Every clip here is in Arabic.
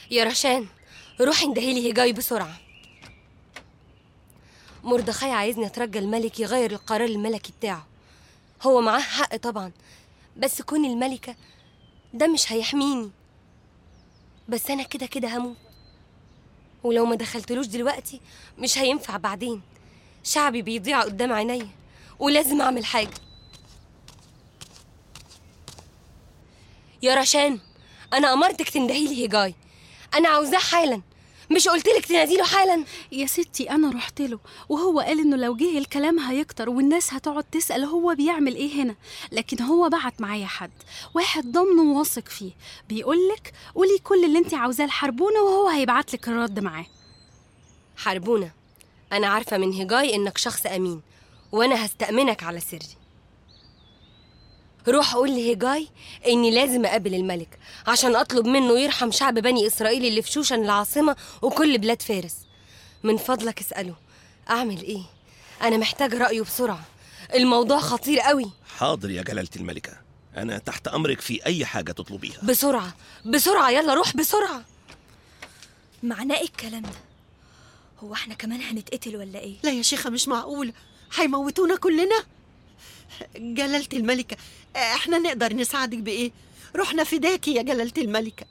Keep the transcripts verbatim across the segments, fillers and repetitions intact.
يا رشان، روحي اندهيلي هجاي بسرعة. مردخاي عايزني اترجى الملك يغير القرار الملكي بتاعه. هو معاه حق طبعا، بس كون الملكة ده مش هيحميني. بس انا كده كده هموت، ولو ما دخلتلوش دلوقتي مش هينفع بعدين. شعبي بيضيع قدام عينيا ولازم اعمل حاجة. يا رشان، انا امرتك تندهيلي هجاي، انا عاوزاه حالا. مش قلتلك تناديله حالا؟ يا ستي أنا رحت له وهو قال إنه لو جه الكلام هيكتر والناس هتقعد تسأل هو بيعمل إيه هنا. لكن هو بعت معايا حد، واحد ضمنه واثق فيه، بيقولك قولي كل اللي انت عاوزاه لحربونة وهو هيبعتلك الرد معاه. حربونة، أنا عارفة من هجاي إنك شخص أمين، وأنا هستأمنك على سري. روح قول لهجاي إني لازم أقابل الملك عشان أطلب منه يرحم شعب بني إسرائيل اللي في شوشن العاصمة وكل بلاد فارس. من فضلك اسأله أعمل إيه، أنا محتاج رأيه بسرعة، الموضوع خطير قوي. حاضر يا جلالة الملكة، أنا تحت أمرك في أي حاجة تطلبيها. بسرعة بسرعة، يلا روح بسرعة. معناه إيه الكلام ده؟ هو احنا كمان هنتقتل ولا إيه؟ لا يا شيخة، مش معقول، هيموتونا كلنا. جلالة الملكة، احنا نقدر نساعدك بإيه؟ روحنا فداكي يا جلالة الملكة.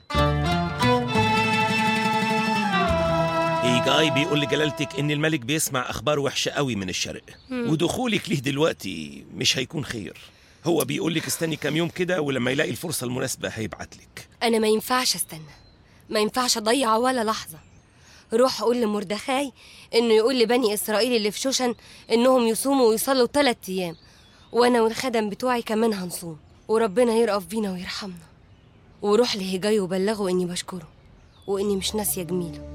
هيجاي بيقول لجلالتك إن الملك بيسمع أخبار وحشة قوي من الشرق، ودخولك ليه دلوقتي مش هيكون خير. هو بيقول لك استني كام يوم كده، ولما يلاقي الفرصة المناسبة هيبعتلك. أنا ما ينفعش استنى، ما ينفعش أضيع ولا لحظة. روح قول لمردخاي إنه يقول لبني إسرائيل اللي في شوشن إنهم يصوموا ويصلوا ثلاث أيام، وأنا والخدم بتوعي كمان هنصوم، وربنا يرأف بينا ويرحمنا. وروح لهجاي وبلغه إني بشكره وإني مش ناسية جميله.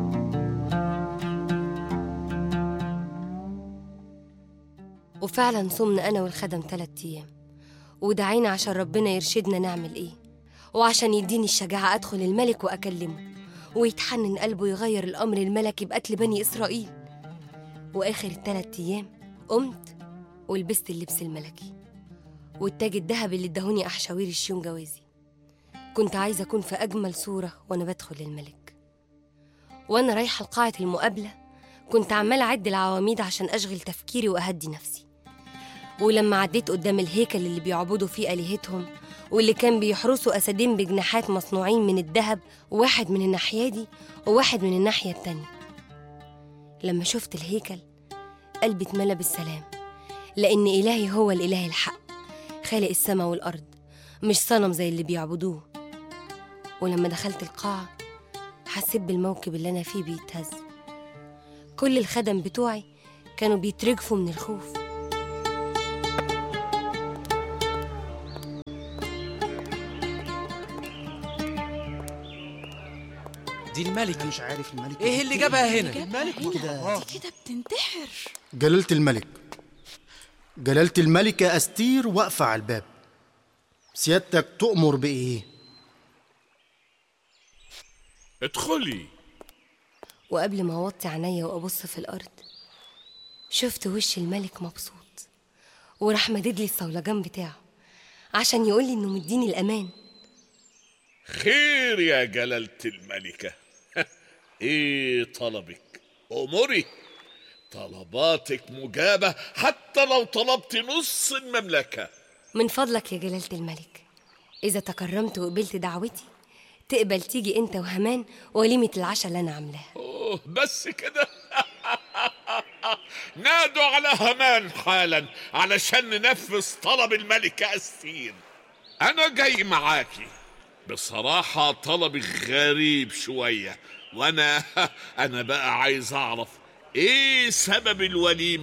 وفعلا صمنا أنا والخدم ثلاث أيام، ودعينا عشان ربنا يرشدنا نعمل إيه، وعشان يديني الشجاعة أدخل الملك وأكلمه ويتحنن قلبه يغير الأمر الملكي بقتل بني إسرائيل. وآخر الثلاث أيام قمت ولبست اللبس الملكي والتاج الذهبي اللي ادهوني أحشاوير الشيون جوازي. كنت عايزة أكون في أجمل صورة وأنا بدخل الملك. وأنا رايحة لقاعة المقابلة كنت عمالة أعد العواميد عشان أشغل تفكيري وأهدي نفسي. ولما عديت قدام الهيكل اللي بيعبدوا فيه آلهتهم، واللي كان بيحرسوا أسدين بجناحات مصنوعين من الذهب، واحد من الناحية دي وواحد من الناحية التانية، لما شفت الهيكل قلبي اتملى بالسلام، لأن إلهي هو الإله الحق، خالق السماء والأرض، مش صنم زي اللي بيعبدوه. ولما دخلت القاعة حسيت بالموكب اللي أنا فيه بيتهز. كل الخدم بتوعي كانوا بيترجفوا من الخوف. دي الملكة. مش عارف الملكة ايه اللي جابها هنا؟ الملك كده دي كده بتنتحر. جلالة الملك، جلالة الملكة أستير واقفة على الباب، سيادتك تؤمر بإيه؟ ادخلي. وقبل ما أوطي عينيا وأبص في الأرض شفت وش الملك مبسوط، وراح مددلي الصولجان بتاعه عشان يقولي إنه مديني الأمان. خير يا جلالة الملكة. ايه طلبك؟ أمري، طلباتك مجابة حتى لو طلبت نص المملكة. من فضلك يا جلالة الملك، إذا تكرمت وقبلت دعوتي تقبل تيجي أنت وهمان وليمة العشاء اللي أنا عاملاها. أوه بس كده؟ نادوا على همان حالا علشان ننفذ طلب الملكة أستير. أنا جاي معاكي. بصراحة طلبي غريب شوية، وأنا أنا بقى عايز أعرف إيه سبب الوليمة